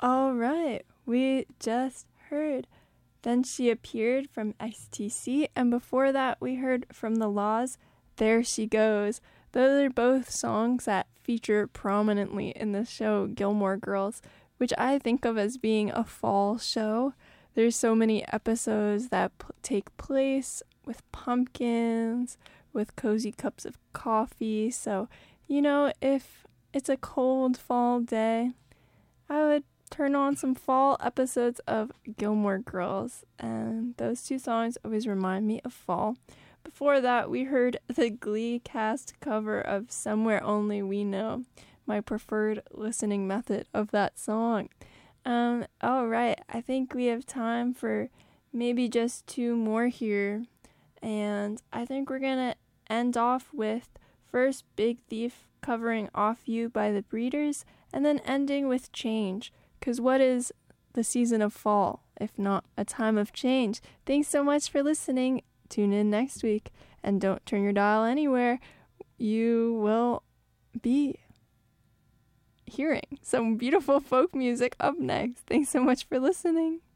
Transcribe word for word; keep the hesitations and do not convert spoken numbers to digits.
All right, we just heard Then She Appeared from X T C, and before that we heard from The Laws, There She Goes. Those are both songs that feature prominently in the show Gilmore Girls, which I think of as being a fall show. There's so many episodes that p- take place with pumpkins, with cozy cups of coffee. So, you know, if it's a cold fall day, I would turn on some fall episodes of Gilmore Girls, and those two songs always remind me of fall. Before that, we heard the Glee cast cover of Somewhere Only We Know, my preferred listening method of that song. Um, all right, I think we have time for maybe just two more here, and I think we're gonna end off with first Big Thief covering Off You by the Breeders, and then ending with Change. Because what is the season of fall, if not a time of change? Thanks so much for listening. Tune in next week. And don't turn your dial anywhere. You will be hearing some beautiful folk music up next. Thanks so much for listening.